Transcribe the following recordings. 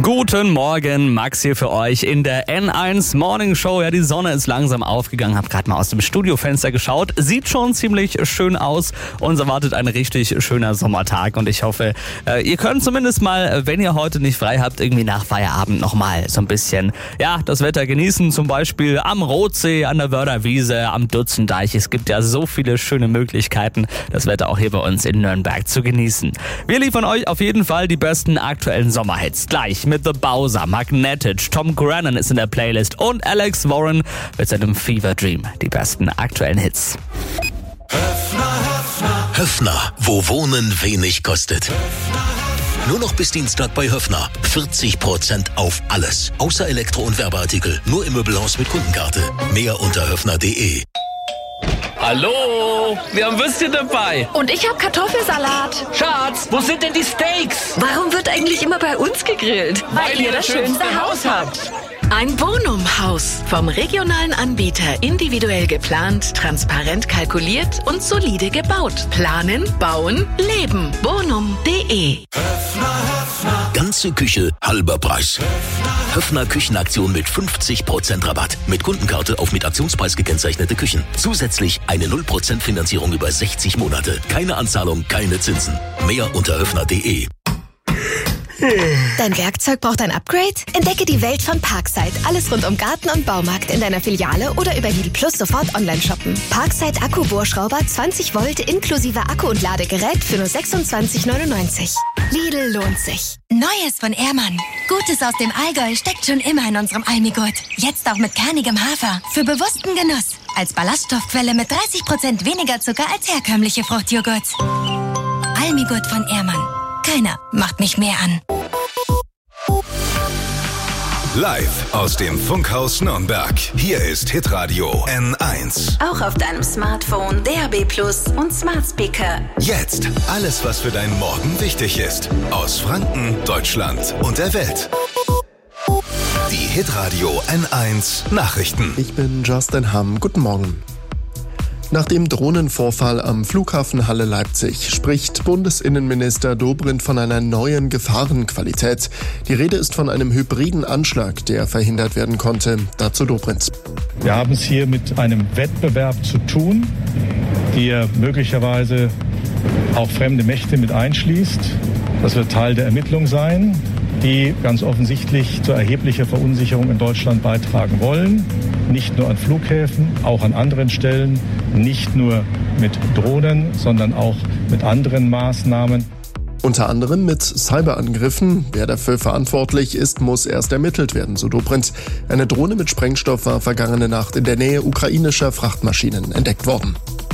Guten Morgen, Max hier für euch in der N1 Morning Show. Ja, die Sonne ist langsam aufgegangen, hab gerade mal aus dem Studiofenster geschaut. Sieht schon ziemlich schön aus. Uns erwartet ein richtig schöner Sommertag und ich hoffe, ihr könnt zumindest mal, wenn ihr heute nicht frei habt, irgendwie nach Feierabend nochmal so ein bisschen, ja, das Wetter genießen. Zum Beispiel am Rotsee, an der Wörderwiese, am Dutzendeich. Es gibt ja so viele schöne Möglichkeiten, das Wetter auch hier bei uns in Nürnberg zu genießen. Wir liefern euch auf jeden Fall die besten aktuellen Sommerhits. Gleich mit The Bowser, Magnetic, Tom Grennan ist in der Playlist und Alex Warren mit seinem Fever Dream. Die besten aktuellen Hits. Höffner, wo Wohnen wenig kostet. Nur noch bis Dienstag bei Höffner. 40% auf alles. Außer Elektro- und Werbeartikel. Nur im Möbelhaus mit Kundenkarte. Mehr unter höffner.de. Hallo, wir haben Würstchen dabei. Und ich habe Kartoffelsalat. Schatz, wo sind denn die Steaks? Warum wird eigentlich immer bei uns gegrillt? Weil ihr das schönste Haus habt. Ein Bonum-Haus. Vom regionalen Anbieter individuell geplant, transparent kalkuliert und solide gebaut. Planen, bauen, leben. Bonum.de. Ganze Küche, halber Preis. Höffner Küchenaktion mit 50% Rabatt. Mit Kundenkarte auf mit Aktionspreis gekennzeichnete Küchen. Zusätzlich eine 0% Finanzierung über 60 Monate. Keine Anzahlung, keine Zinsen. Mehr unter höffner.de. Dein Werkzeug braucht ein Upgrade? Entdecke die Welt von Parkside. Alles rund um Garten und Baumarkt in deiner Filiale oder über Lidl Plus sofort online shoppen. Parkside Akkubohrschrauber 20 Volt inklusive Akku und Ladegerät für nur 26,99. Lidl lohnt sich. Neues von Ehrmann. Gutes aus dem Allgäu steckt schon immer in unserem Almigurt. Jetzt auch mit kernigem Hafer. Für bewussten Genuss. Als Ballaststoffquelle mit 30% weniger Zucker als herkömmliche Fruchtjoghurts. Almigurt von Ehrmann. Keiner macht mich mehr an. Live aus dem Funkhaus Nürnberg. Hier ist Hitradio N1. Auch auf deinem Smartphone, DAB+ und Smart Speaker. Jetzt alles, was für deinen Morgen wichtig ist. Aus Franken, Deutschland und der Welt. Die Hitradio N1 Nachrichten. Ich bin Justin Hamm. Guten Morgen. Nach dem Drohnenvorfall am Flughafen Halle-Leipzig spricht Bundesinnenminister Dobrindt von einer neuen Gefahrenqualität. Die Rede ist von einem hybriden Anschlag, der verhindert werden konnte. Dazu Dobrindt. Wir haben es hier mit einem Wettbewerb zu tun, der möglicherweise auch fremde Mächte mit einschließt. Das wird Teil der Ermittlung sein, die ganz offensichtlich zu erheblicher Verunsicherung in Deutschland beitragen wollen. Nicht nur an Flughäfen, auch an anderen Stellen, nicht nur mit Drohnen, sondern auch mit anderen Maßnahmen. Unter anderem mit Cyberangriffen. Wer dafür verantwortlich ist, muss erst ermittelt werden, so Dobrindt. Eine Drohne mit Sprengstoff war vergangene Nacht in der Nähe ukrainischer Frachtmaschinen entdeckt worden.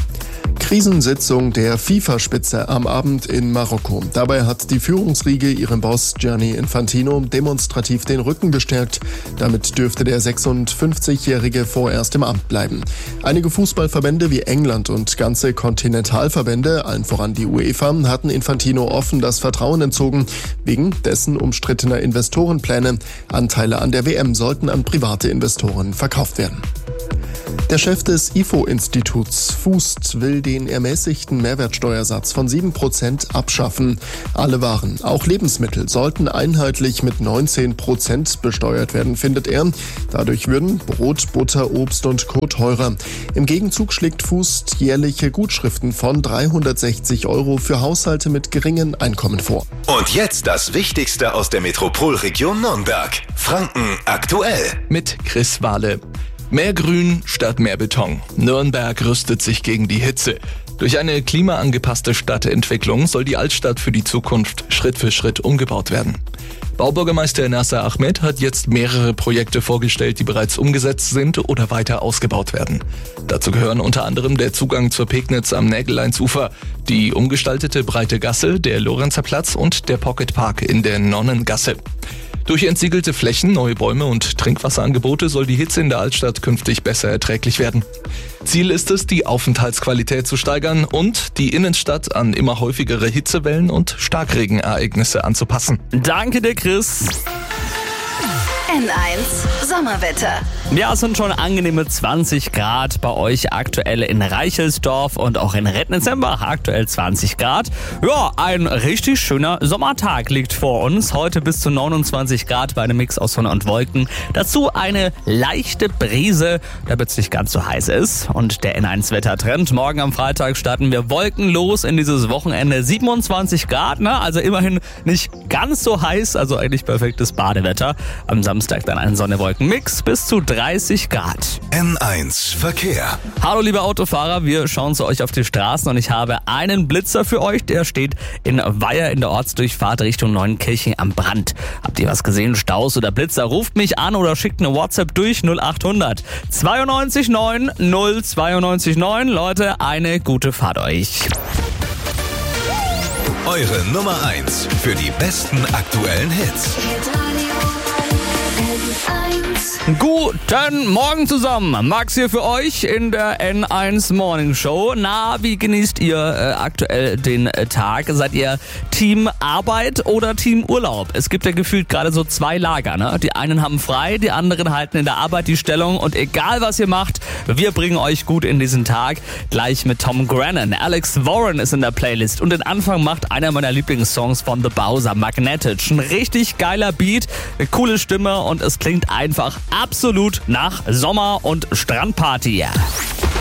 Krisensitzung der FIFA-Spitze am Abend in Marokko. Dabei hat die Führungsriege ihrem Boss Gianni Infantino demonstrativ den Rücken gestärkt. Damit dürfte der 56-Jährige vorerst im Amt bleiben. Einige Fußballverbände wie England und ganze Kontinentalverbände, allen voran die UEFA, hatten Infantino offen das Vertrauen entzogen, wegen dessen umstrittener Investorenpläne. Anteile an der WM sollten an private Investoren verkauft werden. Der Chef des IFO-Instituts Fußt will den ermäßigten Mehrwertsteuersatz von 7% abschaffen. Alle Waren, auch Lebensmittel, sollten einheitlich mit 19% besteuert werden, findet er. Dadurch würden Brot, Butter, Obst und Co. teurer. Im Gegenzug schlägt Fußt jährliche Gutschriften von 360 € für Haushalte mit geringen Einkommen vor. Und jetzt das Wichtigste aus der Metropolregion Nürnberg. Franken aktuell. Mit Chris Wahle. Mehr Grün statt mehr Beton. Nürnberg rüstet sich gegen die Hitze. Durch eine klimaangepasste Stadtentwicklung soll die Altstadt für die Zukunft Schritt für Schritt umgebaut werden. Baubürgermeister Nasser Ahmed hat jetzt mehrere Projekte vorgestellt, die bereits umgesetzt sind oder weiter ausgebaut werden. Dazu gehören unter anderem der Zugang zur Pegnitz am Nägeleinsufer, die umgestaltete breite Gasse, der Lorenzerplatz und der Pocket Park in der Nonnengasse. Durch entsiegelte Flächen, neue Bäume und Trinkwasserangebote soll die Hitze in der Altstadt künftig besser erträglich werden. Ziel ist es, die Aufenthaltsqualität zu steigern und die Innenstadt an immer häufigere Hitzewellen und Starkregenereignisse anzupassen. Danke dir, Chris. N1 Sommerwetter. Ja, es sind schon angenehme 20 Grad bei euch aktuell in Reichelsdorf und auch in Rednitzembach aktuell 20 Grad. Ja, ein richtig schöner Sommertag liegt vor uns. Heute bis zu 29 Grad bei einem Mix aus Sonne und Wolken. Dazu eine leichte Brise, damit es nicht ganz so heiß ist. Und der N1-Wettertrend. Morgen am Freitag starten wir wolkenlos in dieses Wochenende. 27 Grad, ne? Also immerhin nicht ganz so heiß, also eigentlich perfektes Badewetter. Am Samstag dann ein Sonne-Wolken-Mix bis zu 30 Grad. N1 Verkehr. Hallo liebe Autofahrer, wir schauen zu euch auf die Straßen und ich habe einen Blitzer für euch, der steht in Weiher in der Ortsdurchfahrt Richtung Neuenkirchen am Brand. Habt ihr was gesehen, Staus oder Blitzer? Ruft mich an oder schickt eine WhatsApp durch 0800 92 9 092 9. Leute, eine gute Fahrt euch. Eure Nummer 1 für die besten aktuellen Hits. Guten Morgen zusammen. Max hier für euch in der N1 Morning Show. Na, wie genießt ihr aktuell den Tag? Seid ihr Team Arbeit oder Team Urlaub? Es gibt ja gefühlt gerade so zwei Lager, ne? Die einen haben frei, die anderen halten in der Arbeit die Stellung. Und egal was ihr macht, wir bringen euch gut in diesen Tag. Gleich mit Tom Grennan. Alex Warren ist in der Playlist. Und den Anfang macht einer meiner Lieblingssongs von The Bowser, Magnetic. Ein richtig geiler Beat, eine coole Stimme und es klingt einfach absolut nach Sommer- und Strandparty.